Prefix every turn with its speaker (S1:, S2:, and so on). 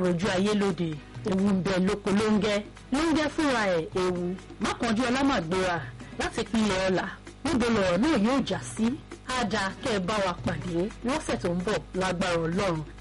S1: rojú ayé lóde ewu ń bẹ lóko lóńgẹ́ fúnra ẹ̀ ewu mákànjú ọlámàgbéra láti pinlẹ̀ ọ̀la níbo lọ̀rọ̀ náà yóò já sí. Á dáa kẹ́ ẹ bá wa pàdé lọ́sẹ̀ tó ń bọ̀ lágbára Ọlọ́run